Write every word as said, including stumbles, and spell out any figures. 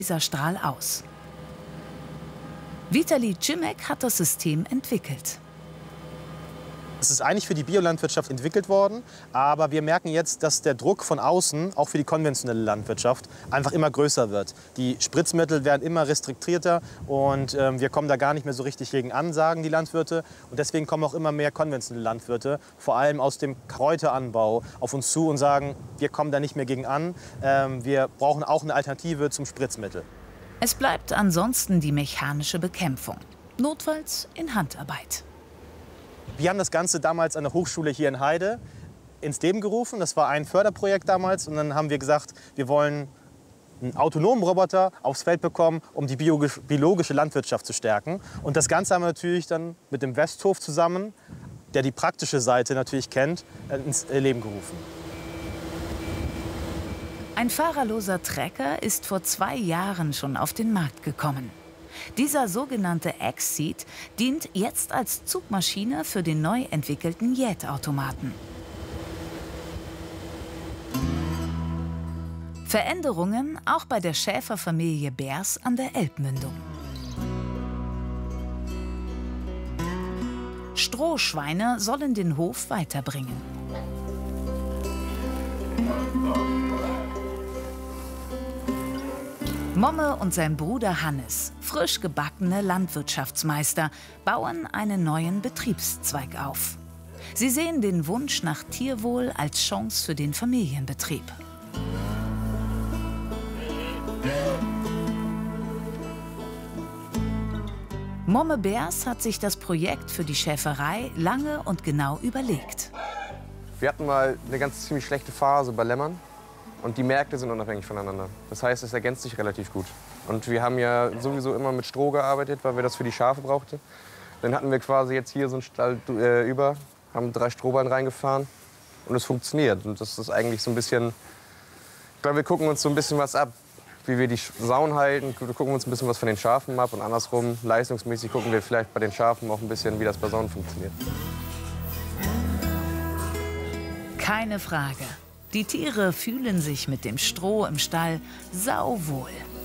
Laserstrahl aus. Vitali Cimek hat das System entwickelt. Es ist eigentlich für die Biolandwirtschaft entwickelt worden, aber wir merken jetzt, dass der Druck von außen, auch für die konventionelle Landwirtschaft, einfach immer größer wird. Die Spritzmittel werden immer restriktierter und äh, wir kommen da gar nicht mehr so richtig gegen an, sagen die Landwirte. Und deswegen kommen auch immer mehr konventionelle Landwirte, vor allem aus dem Kräuteranbau, auf uns zu und sagen, wir kommen da nicht mehr gegen an, ähm, wir brauchen auch eine Alternative zum Spritzmittel. Es bleibt ansonsten die mechanische Bekämpfung, notfalls in Handarbeit. Wir haben das Ganze damals an der Hochschule hier in Heide ins Leben gerufen. Das war ein Förderprojekt damals. Und dann haben wir gesagt, wir wollen einen autonomen Roboter aufs Feld bekommen, um die biologische Landwirtschaft zu stärken. Und das Ganze haben wir natürlich dann mit dem Westhof zusammen, der die praktische Seite natürlich kennt, ins Leben gerufen. Ein fahrerloser Trecker ist vor zwei Jahren schon auf den Markt gekommen. Dieser sogenannte X-Seed dient jetzt als Zugmaschine für den neu entwickelten Jätautomaten. Veränderungen auch bei der Schäferfamilie Beers an der Elbmündung. Strohschweine sollen den Hof weiterbringen. Momme und sein Bruder Hannes, frisch gebackene Landwirtschaftsmeister, bauen einen neuen Betriebszweig auf. Sie sehen den Wunsch nach Tierwohl als Chance für den Familienbetrieb. Momme Beers hat sich das Projekt für die Schäferei lange und genau überlegt. Wir hatten mal eine ganz ziemlich schlechte Phase bei Lämmern. Und die Märkte sind unabhängig voneinander. Das heißt, es ergänzt sich relativ gut. Und wir haben ja sowieso immer mit Stroh gearbeitet, weil wir das für die Schafe brauchten. Dann hatten wir quasi jetzt hier so einen Stall äh, über, haben drei Strohballen reingefahren und es funktioniert. Und das ist eigentlich so ein bisschen, ich glaube, wir gucken uns so ein bisschen was ab, wie wir die Sauen halten. Wir gucken uns ein bisschen was von den Schafen ab und andersrum, leistungsmäßig gucken wir vielleicht bei den Schafen auch ein bisschen, wie das bei Sauen funktioniert. Keine Frage. Die Tiere fühlen sich mit dem Stroh im Stall sauwohl.